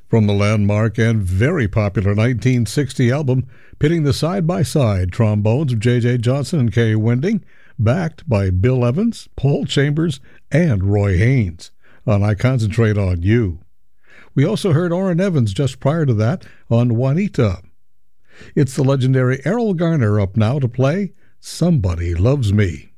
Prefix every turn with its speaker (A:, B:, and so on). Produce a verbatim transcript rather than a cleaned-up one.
A: From the landmark and very popular nineteen sixty album, pitting the side-by-side trombones of J J. Johnson and Kay Winding, backed by Bill Evans, Paul Chambers, and Roy Haynes, on I Concentrate on You. We also heard Orrin Evans just prior to that on Juanita. It's the legendary Erroll Garner up now to play Somebody Loves Me.